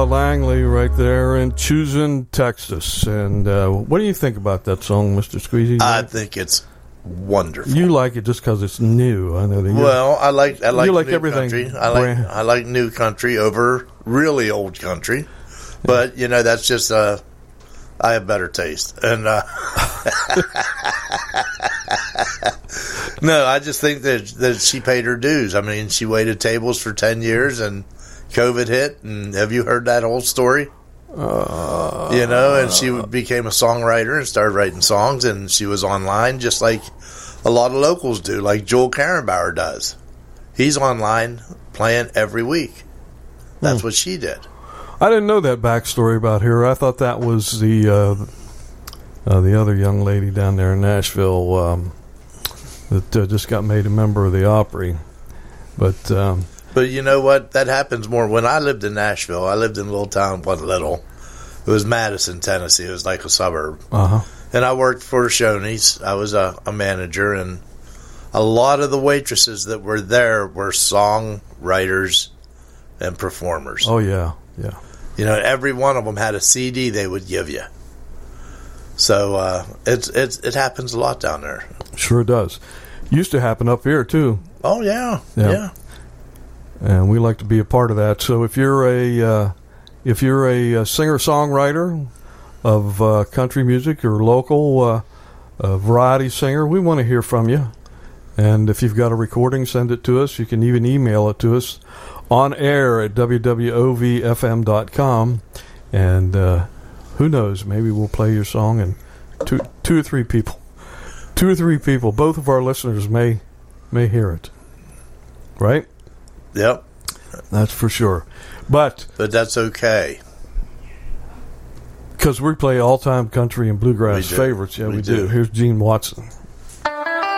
Langley right there in Choosing, Texas. And what do you think about that song, Mr. Squeezy? I think it's wonderful. You like it just because it's new. I know that. Well, I like you like new everything. Country. I like new country over really old country. But that's just I have better taste. And no, I just think that she paid her dues. I mean, she waited tables for 10 years and COVID hit. And have you heard that whole story? And she became a songwriter and started writing songs, and she was online just like a lot of locals do, like Joel Karenbauer does. He's online playing every week. That's what she did. I didn't know that backstory about her. I thought that was the other young lady down there in Nashville that just got made a member of the Opry. But you know what? That happens more. When I lived in Nashville, I lived in a little town, wasn't little. It was Madison, Tennessee. It was like a suburb. Uh-huh. And I worked for Shoney's. I was a manager, and a lot of the waitresses that were there were songwriters and performers. Oh, yeah, yeah. Every one of them had a CD they would give you. So it happens a lot down there. Sure does. Used to happen up here, too. Oh, yeah. Yeah. And we like to be a part of that. So if you're a singer-songwriter of country music or local variety singer, we want to hear from you. And if you've got a recording, send it to us. You can even email it to us on air at wwovfm.com. And who knows, maybe we'll play your song and two or three people, both of our listeners may hear it. Right? Yep. That's for sure. But that's okay. Because we play all-time country and bluegrass favorites. Yeah, we do. Here's Gene Watson.